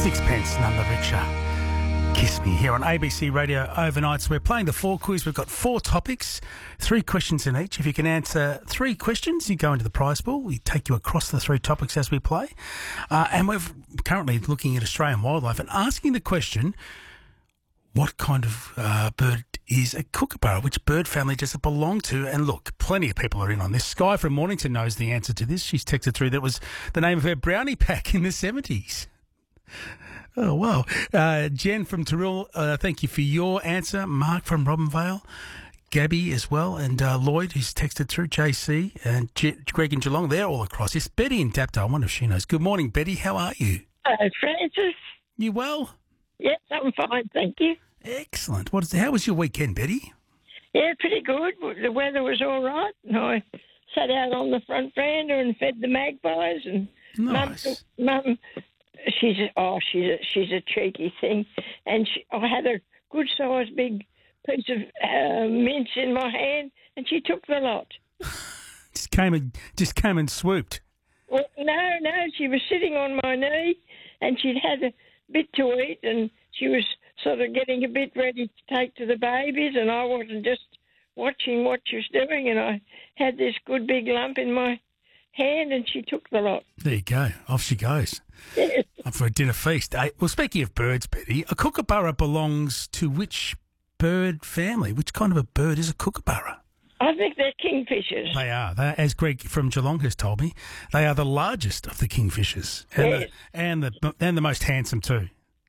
Sixpence None the Richer. Kiss Me here on ABC Radio Overnights. We're playing the 4 quiz. We've got 4 topics, 3 questions in each. If you can answer 3 questions, you go into the prize pool. We take you across the 3 topics as we play. And we're currently looking at Australian wildlife and asking the question, what kind of bird is a kookaburra? Which bird family does it belong to? And look, plenty of people are in on this. Sky from Mornington knows the answer to this. She's texted through that was the name of her brownie pack in the 70s. Oh, wow. Jen from Taril, thank you for your answer. Mark from Robinvale, Gabby as well, and Lloyd, who's texted through, JC, and Greg in Geelong. They're all across. It's Betty in Dapto. I wonder if she knows. Good morning, Betty. How are you? Hello, Francis. You well? Yes, I'm fine, thank you. Excellent. How was your weekend, Betty? Yeah, pretty good. The weather was all right, and I sat out on the front veranda and fed the magpies. And Nice. Mum, she's a cheeky thing, and I had a good sized big piece of mince in my hand, and she took the lot. Just came and swooped. Well, no, she was sitting on my knee, and she'd had a bit to eat, and she was sort of getting a bit ready to take to the babies, and I wasn't just watching what she was doing, and I had this good big lump in my hand, and she took the lot. There you go. Off she goes. Yes. Up for a dinner feast. Well, speaking of birds, Betty, a kookaburra belongs to which bird family? Which kind of a bird is a kookaburra? I think they're kingfishers. They are. As Greg from Geelong has told me, they are the largest of the kingfishers, Yes. and the most handsome too.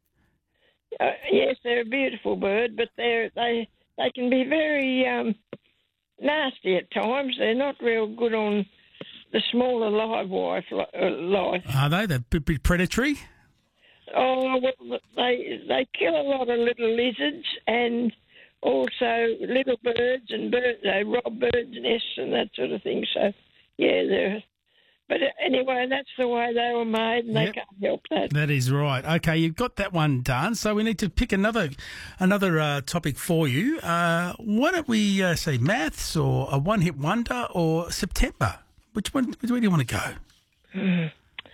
Yes, they're a beautiful bird, but they can be very nasty at times. They're not real good on the smaller live life. Are they? They're a bit predatory? Oh, well, they kill a lot of little lizards and also little birds and they rob birds' nests and that sort of thing. So, yeah, but anyway, that's the way they were made, and they can't help that. That is right. Okay, you've got that one done. So we need to pick another topic for you. Why don't we say maths or a one-hit wonder or September? Which one? Where do you want to go?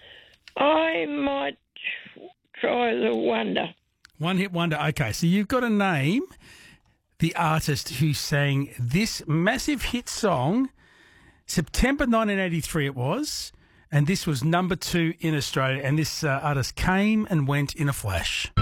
I might try the wonder. One-hit wonder. Okay, so you've got to name the artist who sang this massive hit song, September 1983 it was, and this was number 2 in Australia, and this artist came and went in a flash.